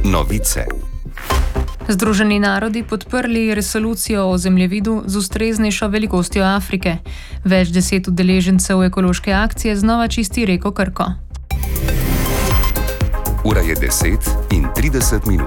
Novice. Združeni narodi podprli resolucijo o zemljevidu z ustreznejšo velikostjo Afrike. Več 10 udeležencev ekološke akcije znova čisti reko Krko. Ura je 10:30.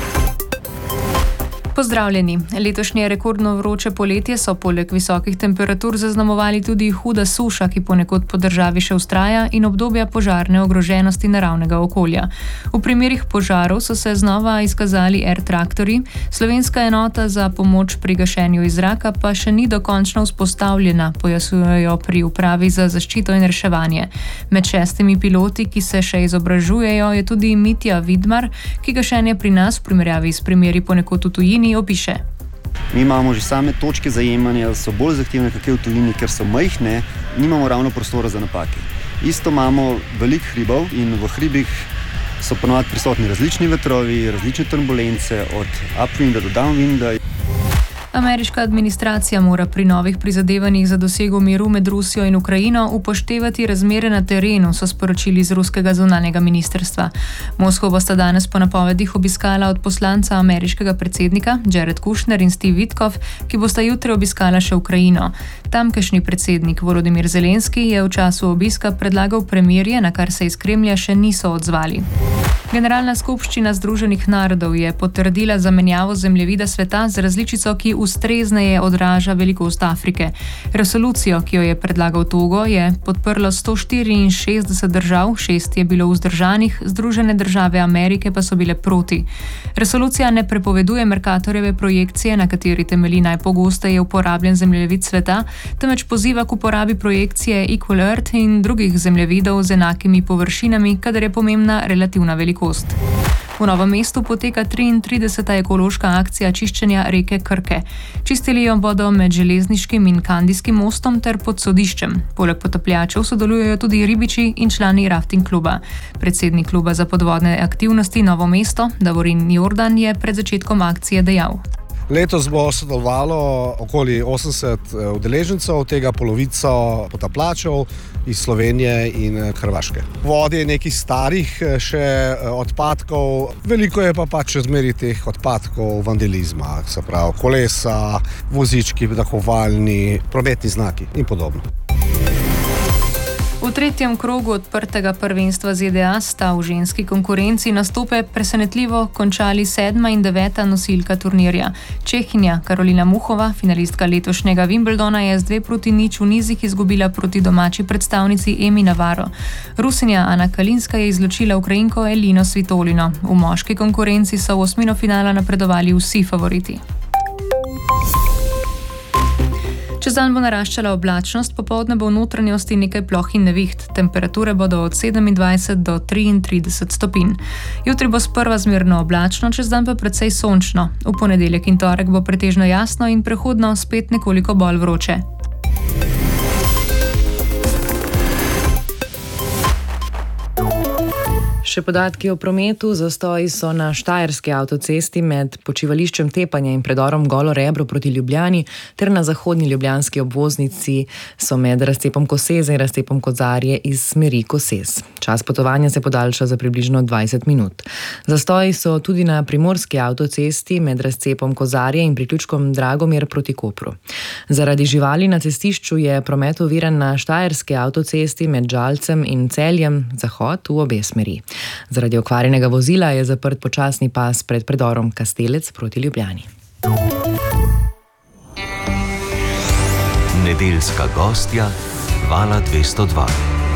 Pozdravljeni. Letošnje rekordno vroče poletje so poleg visokih temperatur zaznamovali tudi huda suša, ki ponekod po državi še vztraja, in obdobja požarne ogroženosti naravnega okolja. V primerih požarov so se znova izkazali traktorji, slovenska enota za pomoč pri gašenju iz zraka pa še ni dokončno vzpostavljena, pojasnjujejo pri upravi za zaščito in reševanje. Med 6 piloti, ki se še izobražujejo, je tudi Mitja Vidmar, ki gašenje pri nas v primerjavi s primeri ponekod v tujini opiše. Mi imamo že same točke zajemanja, so bolj zahtevne kakšne v tujini, ker so majhne, nimamo ravno prostora za napake. Isto imamo veliko hribov in v hribih so ponovadi prisotni različni vetrovi, različne turbulence, od upwinda do downwinda. Ameriška administracija mora pri novih prizadevanjih za dosego miru med Rusijo in Ukrajino upoštevati razmere na terenu, so sporočili z ruskega zunanjega ministrstva. Moskvo bosta danes po napovedih obiskala odposlanca ameriškega predsednika Jared Kushner in Steve Witkoff, ki bosta jutri obiskala še Ukrajino. Tamkajšnji predsednik Volodymyr Zelenski je v času obiska predlagal premirje, na kar se iz Kremlja še niso odzvali. Generalna skupščina Združenih narodov je potrdila zamenjavo zemljevida sveta z različico, ki ustrezneje odraža velikost Afrike. Resolucijo, ki jo je predlagal Togo, je podprlo 164 držav, 6 je bilo vzdržanih, Združene države Amerike pa so bile proti. Resolucija ne prepoveduje Mercatorjeve projekcije, na kateri temelji najpogosteje uporabljen zemljevid sveta, temveč poziva k uporabi projekcije Equal Earth in drugih zemljevidov z enakimi površinami, kadar je pomembna relativna velikost. V Novem mestu poteka 33. ekološka akcija čiščenja reke Krke. Čistili jo bodo med Železniškim in Kandijskim mostom ter pod sodiščem. Poleg potapljačev sodelujejo tudi ribiči in člani rafting kluba. Predsednik kluba za podvodne aktivnosti Novo mesto, Davorin Jordan, je pred začetkom akcije dejal: Letos bo sodelovalo okoli 80 udeležencev, od tega polovico potapljačev iz Slovenije in Hrvaške. V vodi je nekaj starih še odpadkov, veliko je pa zmeri teh odpadkov vandalizma, se pravi kolesa, vozički, dahovalni, prometni znaki in podobno. V tretjem krogu odprtega prvenstva ZDA sta v ženski konkurenci nastope presenetljivo končali 7. in 9. nosilka turnirja. Čehinja Karolina Muchova, finalistka letošnjega Wimbledona, je z 2-0 v nizih izgubila proti domači predstavnici Emi Navarro. Rusinja Ana Kalinska je izločila Ukrajinko Elino Svitolino. V moški konkurenci so v osmino finala napredovali vsi favoriti. Čez dan bo naraščala oblačnost, popoldne bo v notranjosti nekaj ploh in neviht. Temperature bodo od 27 do 33 stopinj. Jutri bo sprva zmerno oblačno, čez dan pa precej sončno. V ponedeljek in torek bo pretežno jasno in prehodno spet nekoliko bolj vroče. Še podatki o prometu. Zastoji so na Štajerski avtocesti med počivališčem Tepanje in predorom Golo Rebro proti Ljubljani ter na zahodni ljubljanski obvoznici so med razcepom Koseze in razcepom Kozarje iz smeri Kosez. Čas potovanja se podaljša za približno 20 minut. Zastoji so tudi na primorski avtocesti med razcepom Kozarje in priključkom Dragomir proti Kopru. Zaradi živali na cestišču je promet oviran na Štajerski avtocesti med Žalcem in Celjem, zahod v obe smeri. Zaradi okvarjenega vozila je zaprt počasni pas pred predorom Kastelec proti Ljubljani. Nedeljska gostja Vala 202.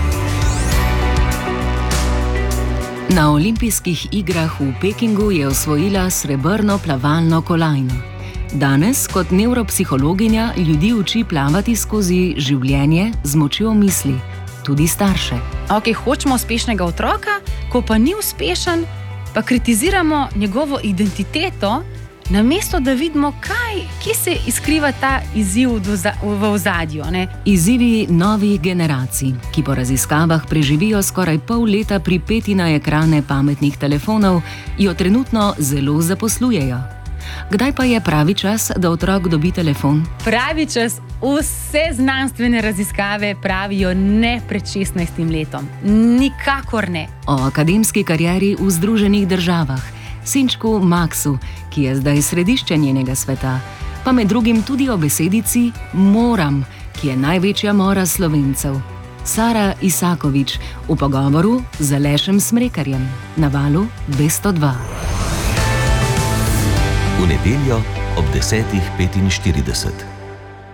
Na olimpijskih igrah v Pekingu je osvojila srebrno plavalno kolajno. Danes kot nevropsihologinja ljudi uči plavati skozi življenje z močjo misli, tudi starše. Hočemo uspešnega otroka, ko pa ni uspešen, pa kritiziramo njegovo identiteto, namesto da vidimo, kje se izkriva ta izziv v ozadju. Izzivi novih generacij, ki po raziskavah preživijo skoraj pol leta pripeti na ekrane pametnih telefonov, jo trenutno zelo zaposlujejo. Kdaj pa je pravi čas, da otrok dobi telefon? Pravi čas, vse znanstvene raziskave pravijo ne pred 16 letom. Nikakor ne. O akademski karieri v Združenih državah, sinčku Maksu, ki je zdaj središče njenega sveta, pa med drugim tudi o besedici moram, ki je največja mora Slovencev. Sara Isakovič v pogovoru z Alešem Smrekarjem na Valu 202. V nedeljo ob 10:45.